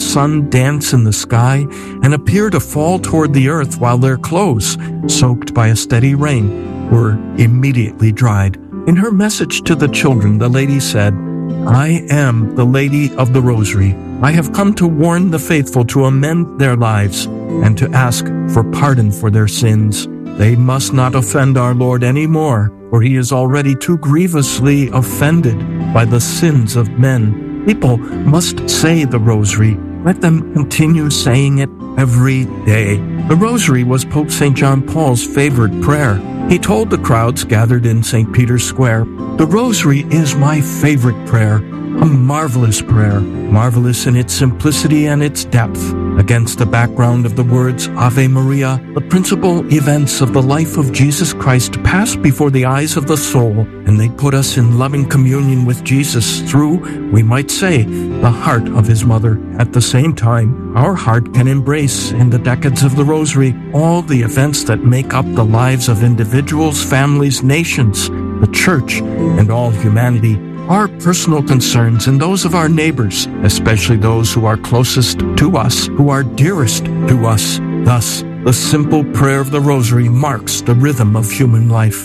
sun dance in the sky and appear to fall toward the earth while their clothes, soaked by a steady rain, were immediately dried. In her message to the children, the lady said, "I am the Lady of the Rosary. I have come to warn the faithful to amend their lives and to ask for pardon for their sins. They must not offend our Lord any more, for he is already too grievously offended by the sins of men. People must say the Rosary. Let them continue saying it every day." The Rosary was Pope St. John Paul's favorite prayer. He told the crowds gathered in St. Peter's Square, "The Rosary is my favorite prayer, a marvelous prayer, marvelous in its simplicity and its depth. Against the background of the words Ave Maria, the principal events of the life of Jesus Christ pass before the eyes of the soul, and they put us in loving communion with Jesus through, we might say, the heart of his mother. At the same time, our heart can embrace, in the decades of the Rosary, all the events that make up the lives of individuals, families, nations, the Church, and all humanity. Our personal concerns and those of our neighbors, especially those who are closest to us, who are dearest to us. Thus, the simple prayer of the Rosary marks the rhythm of human life.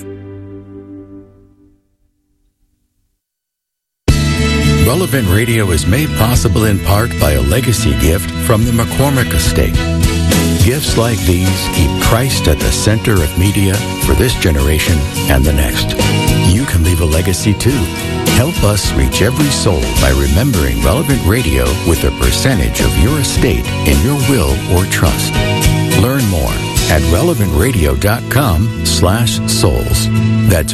Relevant Radio is made possible in part by a legacy gift from the McCormick Estate. Gifts like these keep Christ at the center of media for this generation and the next. You can leave a legacy too. Help us reach every soul by remembering Relevant Radio with a percentage of your estate in your will or trust. Learn more at relevantradio.com/souls. That's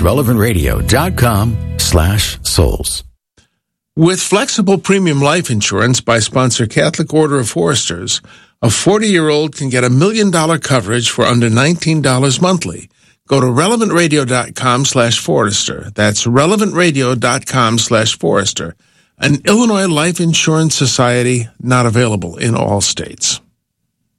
relevantradio.com/souls. With flexible premium life insurance by sponsor Catholic Order of Foresters, a 40-year-old can get $1 million coverage for under $19 monthly. Go to relevantradio.com/Forester. That's relevantradio.com/Forester. An Illinois Life Insurance Society, not available in all states.